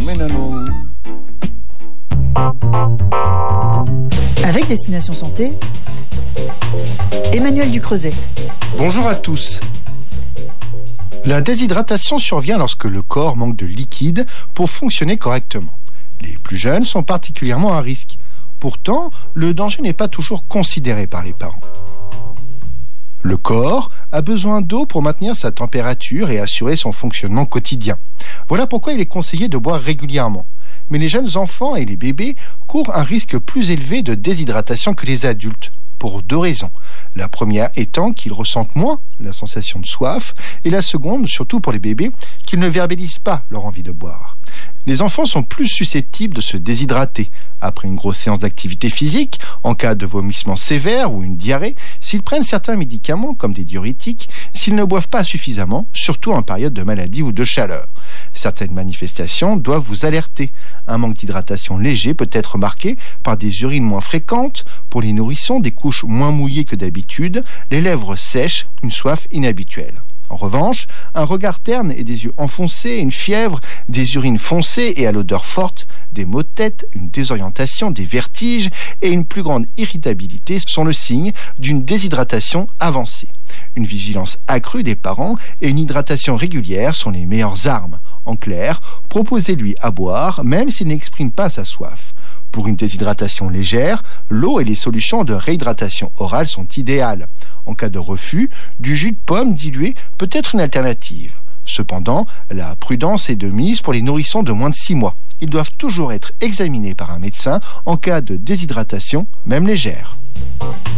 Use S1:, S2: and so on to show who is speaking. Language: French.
S1: Ménano.
S2: Avec Destination Santé, Emmanuel Ducreuset.
S3: Bonjour à tous. La déshydratation survient lorsque le corps manque de liquide pour fonctionner correctement. Les plus jeunes sont particulièrement à risque. Pourtant, le danger n'est pas toujours considéré par les parents. Le corps a besoin d'eau pour maintenir sa température et assurer son fonctionnement quotidien. Voilà pourquoi il est conseillé de boire régulièrement. Mais les jeunes enfants et les bébés courent un risque plus élevé de déshydratation que les adultes, pour 2 raisons. La première étant qu'ils ressentent moins la sensation de soif, et la seconde, surtout pour les bébés, qu'ils ne verbalisent pas leur envie de boire. Les enfants sont plus susceptibles de se déshydrater après une grosse séance d'activité physique, en cas de vomissement sévère ou une diarrhée, s'ils prennent certains médicaments comme des diurétiques, s'ils ne boivent pas suffisamment, surtout en période de maladie ou de chaleur. Certaines manifestations doivent vous alerter. Un manque d'hydratation léger peut être marqué par des urines moins fréquentes, pour les nourrissons des couches moins mouillées que d'habitude, les lèvres sèches, une soif inhabituelle. En revanche, un regard terne et des yeux enfoncés, une fièvre, des urines foncées et à l'odeur forte, des maux de tête, une désorientation, des vertiges et une plus grande irritabilité sont le signe d'une déshydratation avancée. Une vigilance accrue des parents et une hydratation régulière sont les meilleures armes. En clair, proposez-lui à boire même s'il n'exprime pas sa soif. Pour une déshydratation légère, l'eau et les solutions de réhydratation orale sont idéales. En cas de refus, du jus de pomme dilué peut être une alternative. Cependant, la prudence est de mise pour les nourrissons de moins de 6 mois. Ils doivent toujours être examinés par un médecin en cas de déshydratation, même légère.